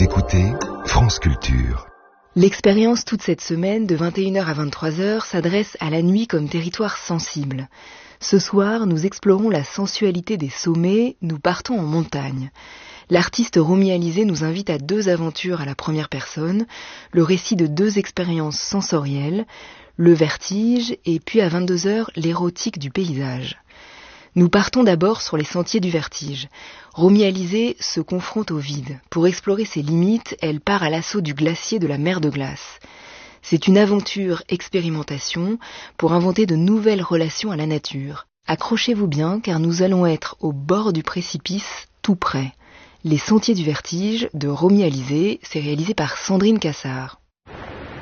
écoutez France Culture. L'expérience toute cette semaine de 21h à 23h s'adresse à la nuit comme territoire sensible. Ce soir, nous explorons la sensualité des sommets, nous partons en montagne. L'artiste Romy Alizé nous invite à 2 aventures à la première personne, le récit de 2 expériences sensorielles, le vertige et puis à 22h l'érotique du paysage. Nous partons d'abord sur les sentiers du vertige. Romy Alizé se confronte au vide. Pour explorer ses limites, elle part à l'assaut du glacier de la mer de glace. C'est une aventure expérimentation pour inventer de nouvelles relations à la nature. Accrochez-vous bien car nous allons être au bord du précipice, tout près. Les sentiers du vertige de Romy Alizé, c'est réalisé par Sandrine Cassard.